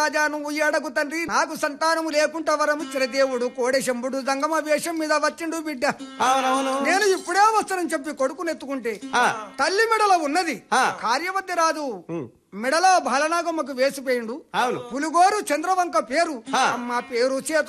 రాజా నువ్వు ఏడకు తండ్రి నాకు సంతానము లేకుండా వరము చిరదేవుడు కోడశంబుడు జంగమ వేషం మీద వచ్చిండు బిడ్డ నేను ఇప్పుడే వస్తానని చెప్పి కొడుకునెత్తుకుంటే తల్లి మెడలో ఉన్నది కార్యవద్య రాదు మెడలో బాలనాగమ్మకు వేసిపోయిండు పులుగోరు చంద్రవంక పేరు అమ్మ పేరు చేత